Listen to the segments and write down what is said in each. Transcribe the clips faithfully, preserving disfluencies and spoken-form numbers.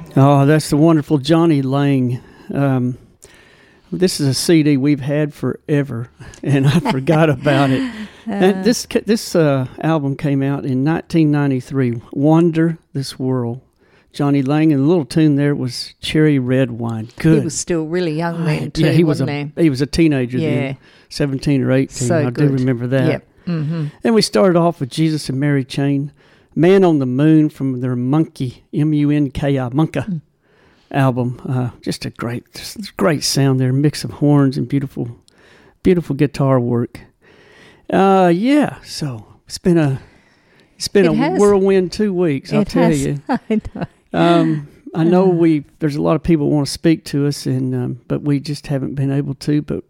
Oh, that's the wonderful Johnny Lang. Um, this is a C D we've had forever, and I forgot about it. Uh, and this this uh, album came out in nineteen ninety-three, Wander This World. Johnny Lang, and the little tune there was Cherry Red Wine. Good. He was still really young then, too, yeah, he was wasn't a, he? He was a teenager yeah. then, seventeen or eighteen. So I good. do remember that. Yep. Mm-hmm. And we started off with Jesus and Mary Chain, Man on the Moon from their Monkey, M U N K I, Monka mm. album. Uh, just a great, just great sound there, mix of horns and beautiful, beautiful guitar work. Uh, yeah, so it's been a, it's been it a has. whirlwind two weeks. I'll it tell has. you. I know. Um, I know we there's a lot of people want to speak to us, and um, but we just haven't been able to. But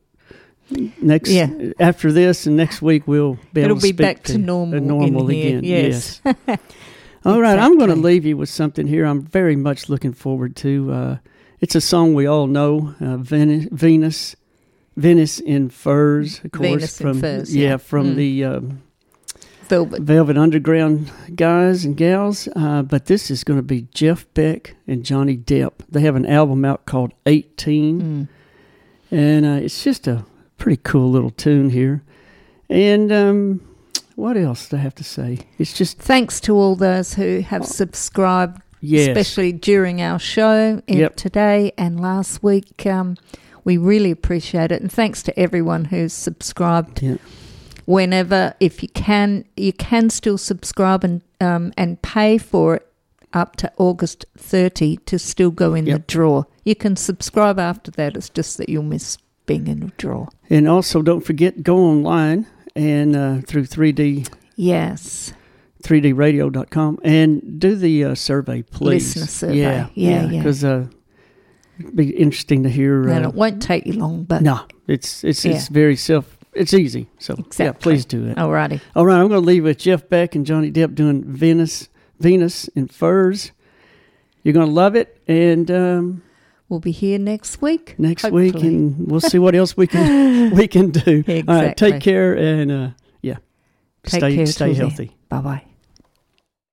next yeah. after this and next week we'll be It'll able to be speak back to to normal, normal in again. Here. Yes. yes. All right, exactly. I'm going to leave you with something here. I'm very much looking forward to. Uh, it's a song we all know, uh, Venus, Venus, Venus in Furs, of course. Venus from in Furs, yeah, yeah. from mm. the. Um, Velvet. Velvet Underground guys and gals, uh, but this is going to be Jeff Beck and Johnny Depp. They have an album out called eighteen, mm. and uh, it's just a pretty cool little tune here. And um, what else do I have to say? It's just thanks to all those who have subscribed, yes. especially during our show yep. today and last week. Um, we really appreciate it, and thanks to everyone who's subscribed. Yep. Whenever, if you can, you can still subscribe and um, and pay for it up to August thirtieth to still go in yep. the draw. You can subscribe after that. It's just that you'll miss being in the draw. And also, don't forget, go online and uh, through three D. Yes. three D radio dot com and do the uh, survey, please. Listener survey. Yeah, yeah, yeah. Because uh, it'd be interesting to hear. Uh, and it won't take you long, but no, it's it's yeah. it's very self. It's easy, so exactly. yeah, please do it. Alrighty. All right, I'm going to leave with Jeff Beck and Johnny Depp doing Venus, Venus in Furs. You're going to love it, and um, we'll be here next week. Next hopefully. week, and we'll see what else we can we can do. Exactly. All right, take care, and uh, yeah, take stay care stay healthy. Bye bye.